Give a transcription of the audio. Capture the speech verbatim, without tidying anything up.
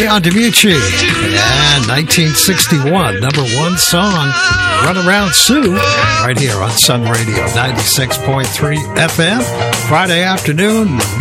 Leon Demucci. And nineteen sixty-one, number one song, Run Around Sue, right here on Sun Radio, ninety-six point three F M. Friday afternoon.